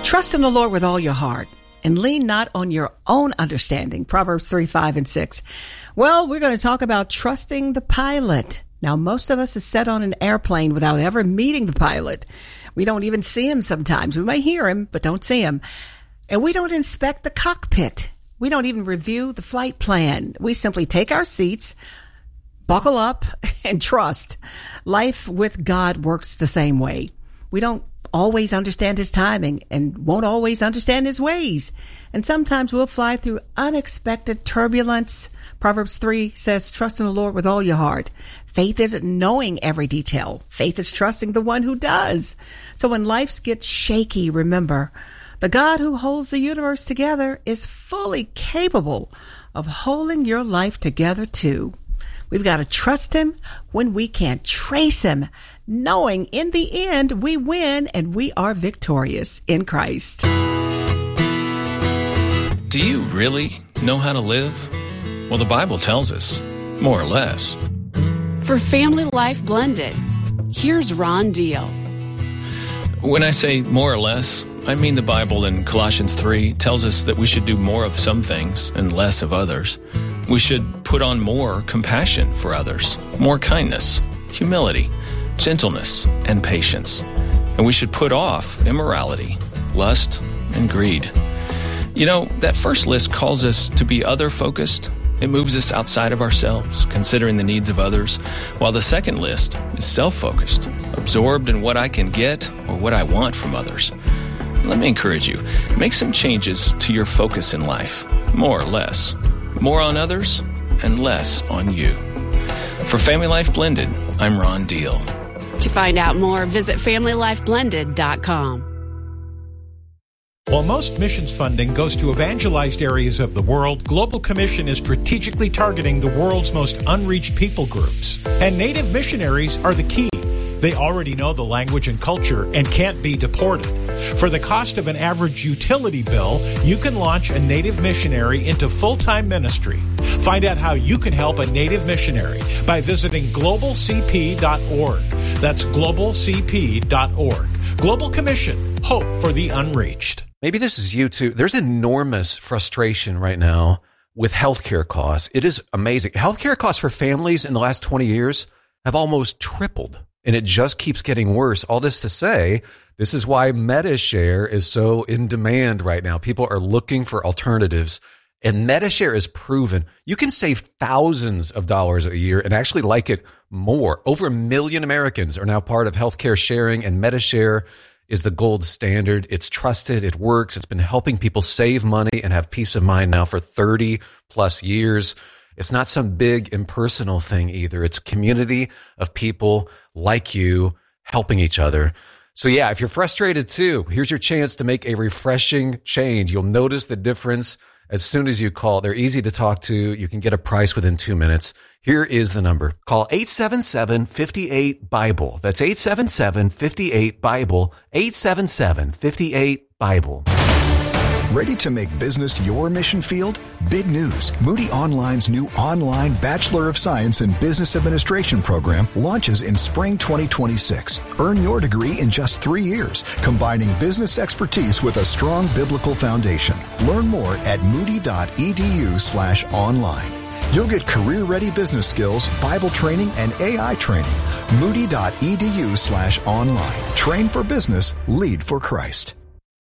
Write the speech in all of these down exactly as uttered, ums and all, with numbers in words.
Trust in the Lord with all your heart and lean not on your own understanding. Proverbs three, five, and six. Well, we're going to talk about trusting the pilot. Now, most of us is set on an airplane without ever meeting the pilot. We don't even see him sometimes. We may hear him, but don't see him. And we don't inspect the cockpit. We don't even review the flight plan. We simply take our seats, buckle up, and trust. Life with God works the same way. We don't always understand his timing and won't always understand his ways. And sometimes we'll fly through unexpected turbulence. Proverbs three says, trust in the Lord with all your heart. Faith isn't knowing every detail. Faith is trusting the one who does. So when life gets shaky, remember, the God who holds the universe together is fully capable of holding your life together too. We've got to trust him when we can't trace him, knowing in the end we win and we are victorious in Christ. Do you really know how to live? Well, the Bible tells us, more or less. For Family Life Blended, here's Ron Deal. When I say more or less, I mean the Bible in Colossians three tells us that we should do more of some things and less of others. We should put on more compassion for others, more kindness, humility, gentleness, and patience. And we should put off immorality, lust, and greed. You know, that first list calls us to be other-focused. It moves us outside of ourselves, considering the needs of others, while the second list is self-focused, absorbed in what I can get or what I want from others. Let me encourage you, make some changes to your focus in life, more or less. More on others and less on you. For Family Life Blended, I'm Ron Deal. To find out more, visit family life blended dot com. While most missions funding goes to evangelized areas of the world, Global Commission is strategically targeting the world's most unreached people groups. And Native missionaries are the key. They already know the language and culture and can't be deported. For the cost of an average utility bill, you can launch a Native missionary into full-time ministry. Find out how you can help a Native missionary by visiting global c p dot org. That's global c p dot org. Global Commission, hope for the unreached. Maybe this is you too. There's enormous frustration right now with healthcare costs. It is amazing. Healthcare costs for families in the last twenty years have almost tripled, and it just keeps getting worse. All this to say, this is why MediShare is so in demand right now. People are looking for alternatives, and MediShare is proven. You can save thousands of dollars a year and actually like it more. Over a million Americans are now part of healthcare sharing, and MediShare is the gold standard. It's trusted. It works. It's been helping people save money and have peace of mind now for thirty plus years. It's not some big impersonal thing either. It's a community of people like you helping each other. So yeah, if you're frustrated too, here's your chance to make a refreshing change. You'll notice the difference as soon as you call. They're easy to talk to. You can get a price within two minutes. Here is the number. Call eight seven seven, five eight, Bible. That's eight seven seven, five eight, Bible. eight seven seven, five eight, Bible. Ready to make business your mission field? Big news. Moody Online's new online Bachelor of Science in Business Administration program launches in spring twenty twenty-six. Earn your degree in just three years, combining business expertise with a strong biblical foundation. Learn more at moody.edu slash online. You'll get career-ready business skills, Bible training, and A I training. Moody.edu slash online. Train for business, lead for Christ.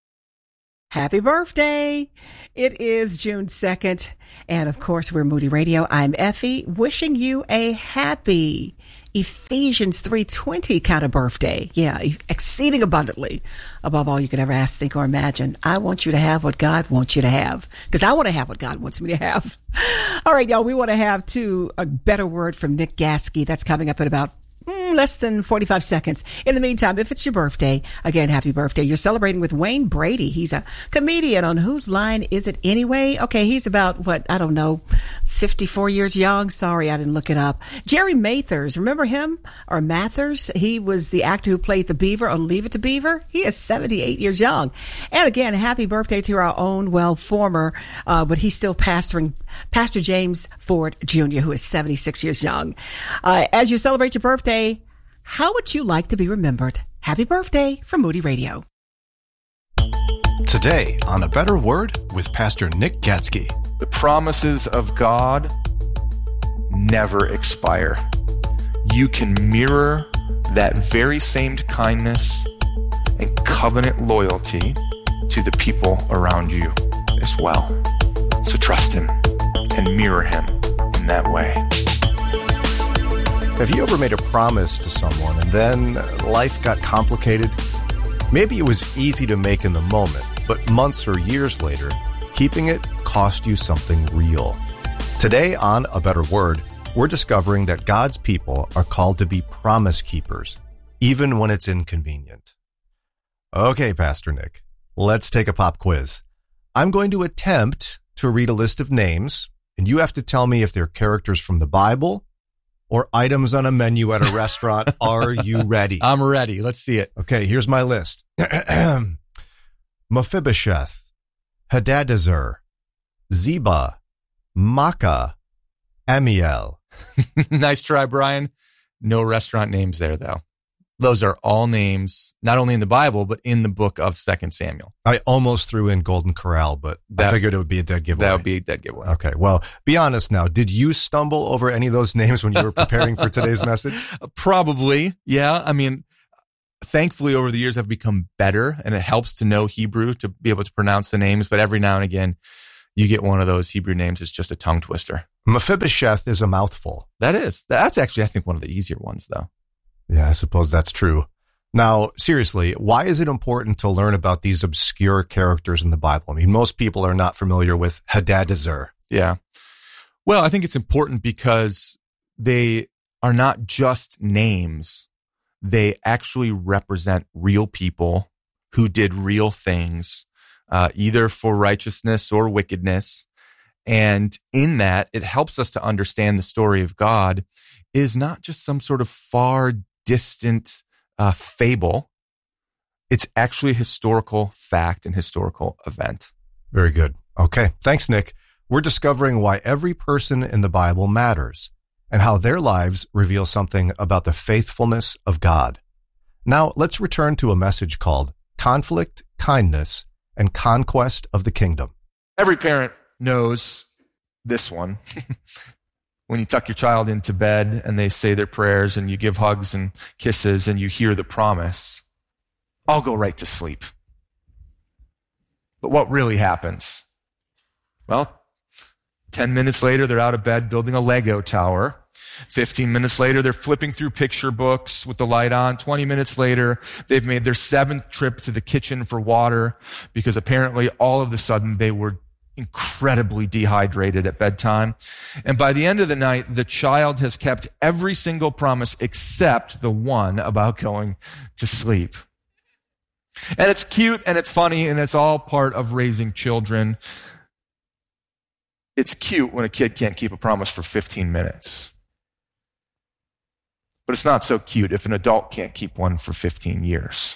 Happy birthday. It is June second. And of course, we're Moody Radio. I'm Effie, wishing you a happy Ephesians three twenty kind of birthday. Yeah, exceeding abundantly above all you could ever ask, think, or imagine. I want you to have what God wants you to have, because I want to have what God wants me to have. All right, y'all, we want to have, too, a better word from Nick Gaskey. That's coming up in about mm, less than forty-five seconds. In the meantime, if it's your birthday, again, happy birthday. You're celebrating with Wayne Brady. He's a comedian on Whose Line Is It Anyway? Okay, he's about, what, I don't know, fifty-four years young. Sorry, I didn't look it up. Jerry Mathers, remember him? Or Mathers? He was the actor who played the Beaver on Leave It to Beaver. He is seventy-eight years young. And again, happy birthday to our own, well, former, uh, but he's still pastoring, Pastor James Ford Junior, who is seventy-six years young. Uh, as you celebrate your birthday, how would you like to be remembered? Happy birthday from Moody Radio. Today on A Better Word with Pastor Nick Gatsky. The promises of God never expire. You can mirror that very same kindness and covenant loyalty to the people around you as well. So trust Him and mirror Him in that way. Have you ever made a promise to someone and then life got complicated? Maybe it was easy to make in the moment, but months or years later, keeping it cost you something real. Today on A Better Word, we're discovering that God's people are called to be promise keepers, even when it's inconvenient. Okay, Pastor Nick, let's take a pop quiz. I'm going to attempt to read a list of names, and you have to tell me if they're characters from the Bible or items on a menu at a restaurant. Are you ready? I'm ready. Let's see it. Okay, here's my list. Mephibosheth, Hadadezer, Ziba, Makkah, Amiel. Nice try, Brian. No restaurant names there, though. Those are all names, not only in the Bible, but in the book of Second Samuel. I almost threw in Golden Corral, but that, I figured it would be a dead giveaway. That would be a dead giveaway. Okay, well, be honest now. Did you stumble over any of those names when you were preparing for today's message? Probably, yeah. I mean, thankfully, over the years, I've become better, and it helps to know Hebrew to be able to pronounce the names. But every now and again, you get one of those Hebrew names. It's just a tongue twister. Mephibosheth is a mouthful. That is. That's actually, I think, one of the easier ones, though. Yeah, I suppose that's true. Now, seriously, why is it important to learn about these obscure characters in the Bible? I mean, most people are not familiar with Hadadezer. Yeah. Well, I think it's important because they are not just names. They actually represent real people who did real things, uh, either for righteousness or wickedness. And in that, it helps us to understand the story of God is not just some sort of far distant uh, fable. It's actually a historical fact and historical event. Very good. Okay. Thanks, Nick. We're discovering why every person in the Bible matters and how their lives reveal something about the faithfulness of God. Now, let's return to a message called Conflict, Kindness, and Conquest of the Kingdom. Every parent knows this one. When you tuck your child into bed and they say their prayers and you give hugs and kisses and you hear the promise, I'll go right to sleep. But what really happens? Well, ten minutes later, they're out of bed building a Lego tower. fifteen minutes later, they're flipping through picture books with the light on. twenty minutes later, they've made their seventh trip to the kitchen for water because apparently all of a sudden they were incredibly dehydrated at bedtime. And by the end of the night, the child has kept every single promise except the one about going to sleep. And it's cute and it's funny and it's all part of raising children. It's cute when a kid can't keep a promise for fifteen minutes. But it's not so cute if an adult can't keep one for fifteen years.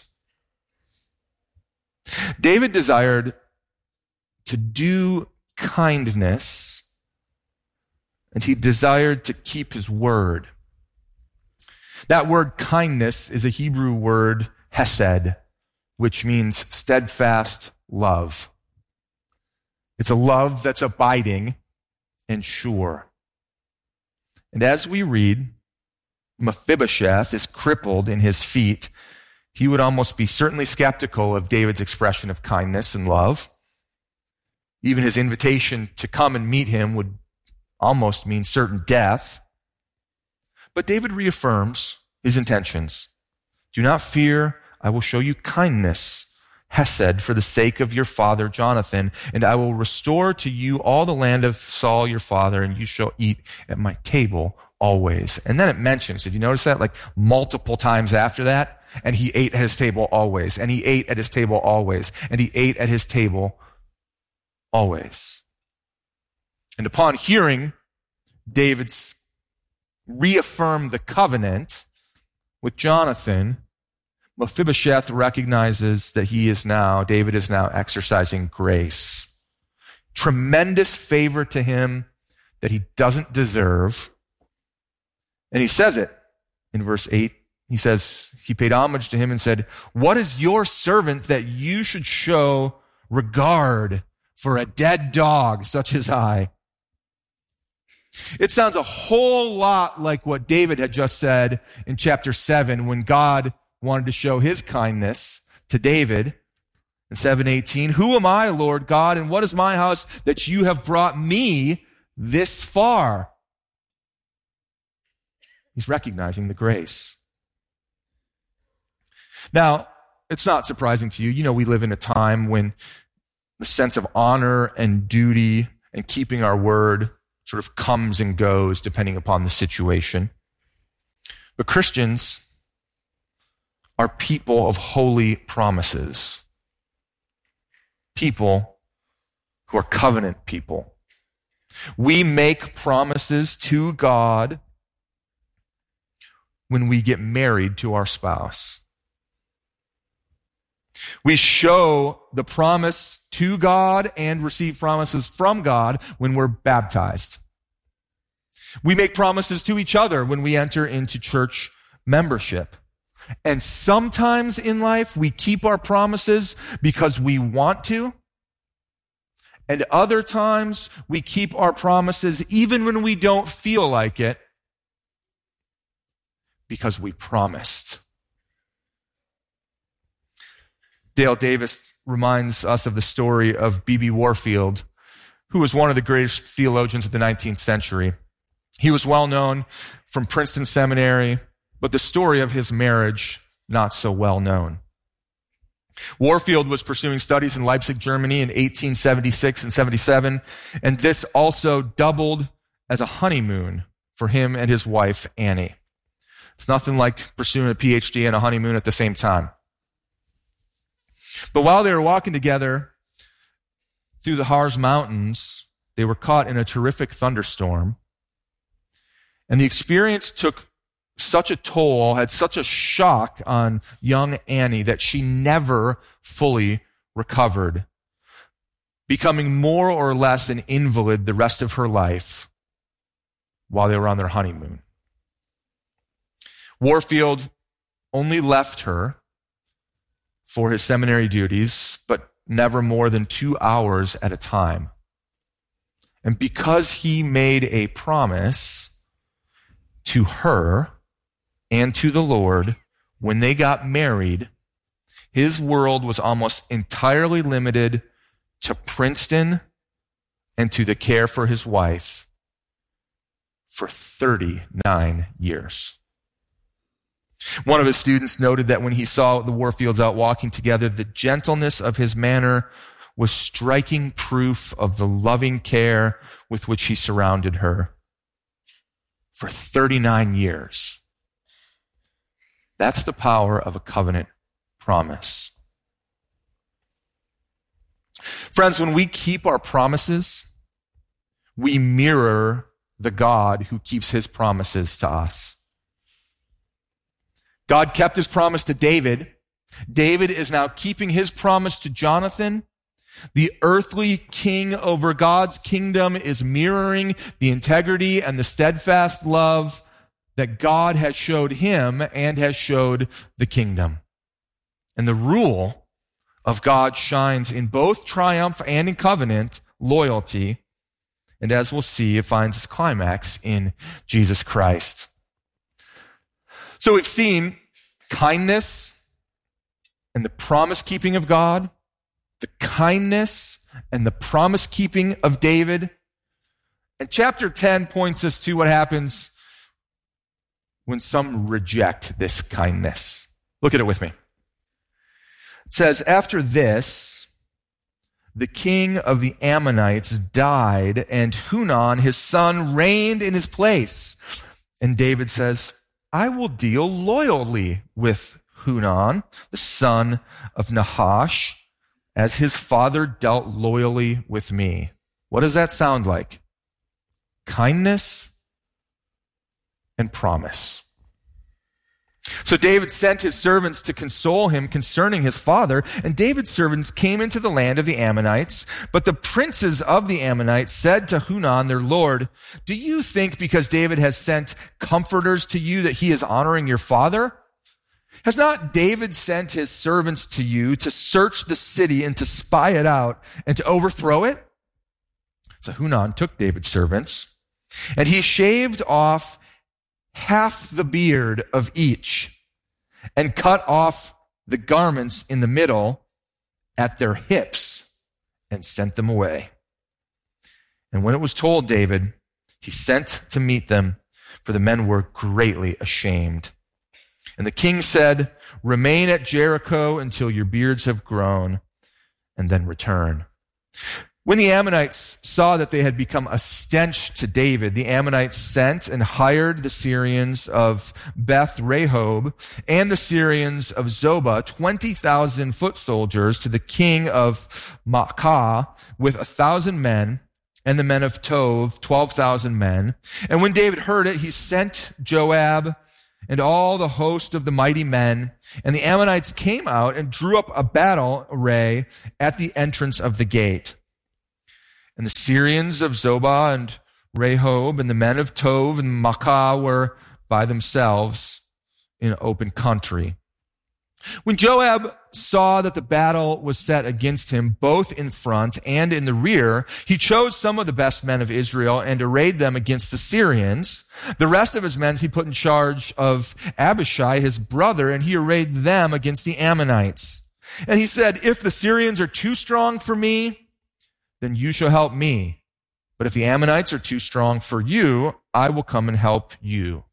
David desired to do kindness, and he desired to keep his word. That word kindness is a Hebrew word, hesed, which means steadfast love. It's a love that's abiding and sure. And as we read, Mephibosheth is crippled in his feet. He would almost be certainly skeptical of David's expression of kindness and love. Even his invitation to come and meet him would almost mean certain death. But David reaffirms his intentions. Do not fear, I will show you kindness, hesed, for the sake of your father Jonathan, and I will restore to you all the land of Saul your father, and you shall eat at my table always. And then it mentions, did you notice that? Like multiple times after that, and he ate at his table always, and he ate at his table always, and he ate at his table always. And upon hearing David's reaffirm the covenant with Jonathan, Mephibosheth recognizes that he is now, David is now exercising grace. Tremendous favor to him that he doesn't deserve. And he says it in verse eight. He says, he paid homage to him and said, what is your servant that you should show regard for a dead dog such as I. It sounds a whole lot like what David had just said in chapter seven when God wanted to show his kindness to David. In seven eighteen, who am I, Lord God, and what is my house that you have brought me this far? He's recognizing the grace. Now, it's not surprising to you. You know, we live in a time when the sense of honor and duty and keeping our word sort of comes and goes depending upon the situation. But Christians are people of holy promises. People who are covenant people. We make promises to God when we get married to our spouse. We show the promise to God and receive promises from God when we're baptized. We make promises to each other when we enter into church membership. And sometimes in life, we keep our promises because we want to. And other times, we keep our promises even when we don't feel like it because we promised. Dale Davis reminds us of the story of B B Warfield, who was one of the greatest theologians of the nineteenth century. He was well known from Princeton Seminary, but the story of his marriage, not so well known. Warfield was pursuing studies in Leipzig, Germany in eighteen seventy-six and seventy-seven, and this also doubled as a honeymoon for him and his wife, Annie. It's nothing like pursuing a P H D and a honeymoon at the same time. But while they were walking together through the Harz Mountains, they were caught in a terrific thunderstorm, and the experience took such a toll, had such a shock on young Annie that she never fully recovered, becoming more or less an invalid the rest of her life while they were on their honeymoon. Warfield only left her for his seminary duties, but never more than two hours at a time. And because he made a promise to her and to the Lord when they got married, his world was almost entirely limited to Princeton and to the care for his wife for thirty-nine years. One of his students noted that when he saw the Warfields out walking together, the gentleness of his manner was striking proof of the loving care with which he surrounded her for thirty-nine years. That's the power of a covenant promise. Friends, when we keep our promises, we mirror the God who keeps his promises to us. God kept his promise to David. David is now keeping his promise to Jonathan. The earthly king over God's kingdom is mirroring the integrity and the steadfast love that God has showed him and has showed the kingdom. And the rule of God shines in both triumph and in covenant loyalty. And as we'll see, it finds its climax in Jesus Christ. So we've seen kindness and the promise-keeping of God, the kindness and the promise-keeping of David. And chapter ten points us to what happens when some reject this kindness. Look at it with me. It says, after this, the king of the Ammonites died, and Hunan, his son, reigned in his place. And David says, I will deal loyally with Hunan, the son of Nahash, as his father dealt loyally with me. What does that sound like? Kindness and promise. So David sent his servants to console him concerning his father, and David's servants came into the land of the Ammonites. But the princes of the Ammonites said to Hunan, their lord, do you think because David has sent comforters to you that he is honoring your father? Has not David sent his servants to you to search the city and to spy it out and to overthrow it? So Hunan took David's servants, and he shaved off half the beard of each and cut off the garments in the middle at their hips and sent them away. And when it was told David, he sent to meet them, for the men were greatly ashamed. And the king said, remain at Jericho until your beards have grown, and then return. When the Ammonites saw that they had become a stench to David, the Ammonites sent and hired the Syrians of Beth Rehob and the Syrians of Zobah, twenty thousand foot soldiers, to the king of Maacah with a thousand men, and the men of Tov, twelve thousand men. And when David heard it, he sent Joab and all the host of the mighty men, and the Ammonites came out and drew up a battle array at the entrance of the gate. And the Syrians of Zobah and Rehob and the men of Tov and Maacah were by themselves in open country. When Joab saw that the battle was set against him, both in front and in the rear, he chose some of the best men of Israel and arrayed them against the Syrians. The rest of his men he put in charge of Abishai, his brother, and he arrayed them against the Ammonites. And he said, if the Syrians are too strong for me, then you shall help me. But if the Ammonites are too strong for you, I will come and help you.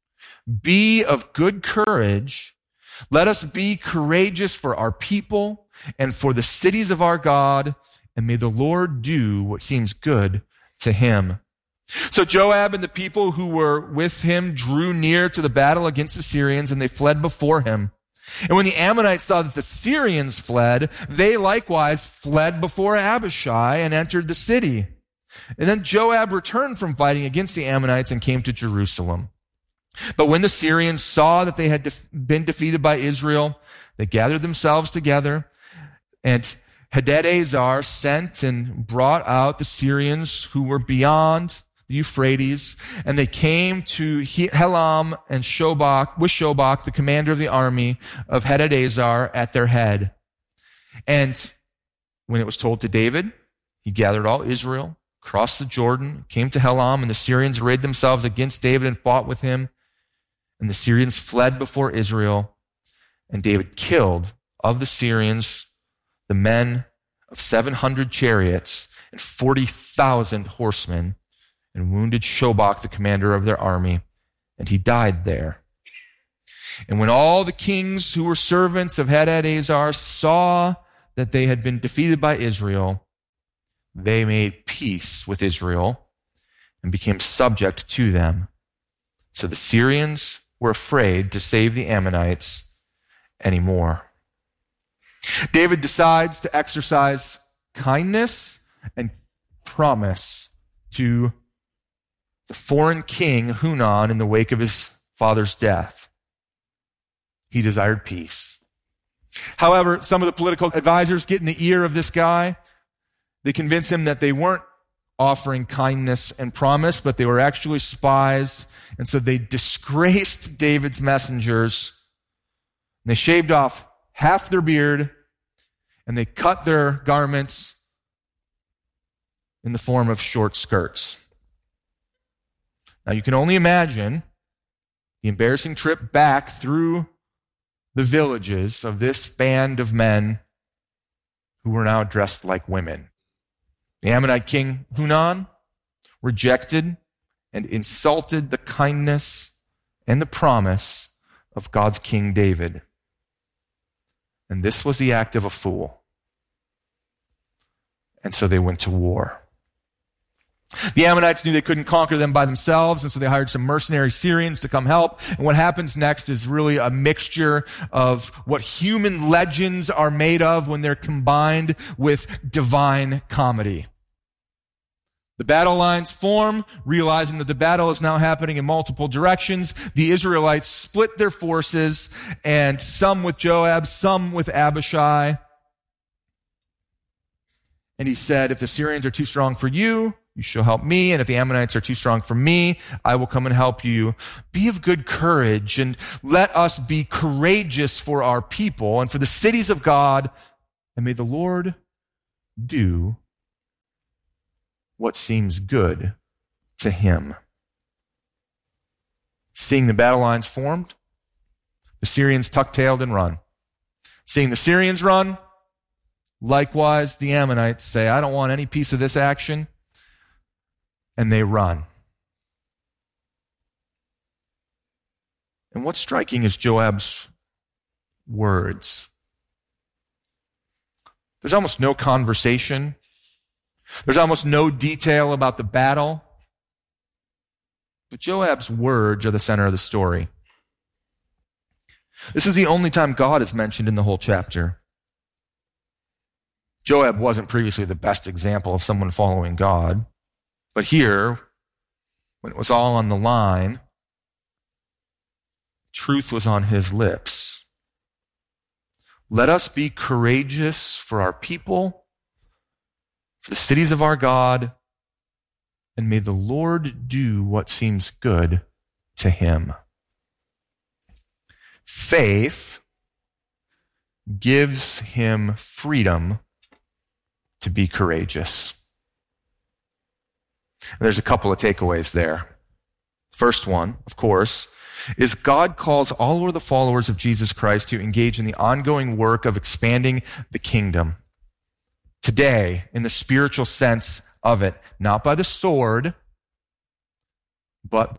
Be of good courage. Let us be courageous for our people and for the cities of our God, and may the Lord do what seems good to him. So Joab and the people who were with him drew near to the battle against the Syrians, and they fled before him. And when the Ammonites saw that the Syrians fled, they likewise fled before Abishai and entered the city. And then Joab returned from fighting against the Ammonites and came to Jerusalem. But when the Syrians saw that they had def- been defeated by Israel, they gathered themselves together, and Hadadezer sent and brought out the Syrians who were beyond the Euphrates, and they came to Helam and Shobach, with Shobach, the commander of the army of Hadadezer, at their head. And when it was told to David, he gathered all Israel, crossed the Jordan, came to Helam, and the Syrians arrayed themselves against David and fought with him. And the Syrians fled before Israel, and David killed of the Syrians the men of seven hundred chariots and forty thousand horsemen, and wounded Shobach, the commander of their army, and he died there. And when all the kings who were servants of Hadadezer saw that they had been defeated by Israel, they made peace with Israel and became subject to them. So the Syrians were afraid to save the Ammonites anymore. David decides to exercise kindness and promise to the foreign king Hunan in the wake of his father's death. He desired peace. However, some of the political advisors get in the ear of this guy. They convince him that they weren't offering kindness and promise, but they were actually spies. And so they disgraced David's messengers. And they shaved off half their beard, and they cut their garments in the form of short skirts. Now you can only imagine the embarrassing trip back through the villages of this band of men who were now dressed like women. The Ammonite king Hunan rejected and insulted the kindness and the promise of God's King David. And this was the act of a fool. And so they went to war. The Ammonites knew they couldn't conquer them by themselves, and so they hired some mercenary Syrians to come help. And what happens next is really a mixture of what human legends are made of when they're combined with divine comedy. The battle lines form, realizing that the battle is now happening in multiple directions. The Israelites split their forces, and some with Joab, some with Abishai. And he said, if the Syrians are too strong for you, you shall help me. And if the Ammonites are too strong for me, I will come and help you. Be of good courage and let us be courageous for our people and for the cities of God. And may the Lord do what seems good to him. Seeing the battle lines formed, the Syrians tuck-tailed and run. Seeing the Syrians run, likewise the Ammonites say, I don't want any piece of this action, and they run. And what's striking is Joab's words. There's almost no conversation. There's almost no detail about the battle. But Joab's words are the center of the story. This is the only time God is mentioned in the whole chapter. Joab wasn't previously the best example of someone following God. But here, when it was all on the line, truth was on his lips. Let us be courageous for our people, for the cities of our God, and may the Lord do what seems good to him. Faith gives him freedom to be courageous. And there's a couple of takeaways there. First one, of course, is God calls all of the followers of Jesus Christ to engage in the ongoing work of expanding the kingdom. Today, in the spiritual sense of it, not by the sword, but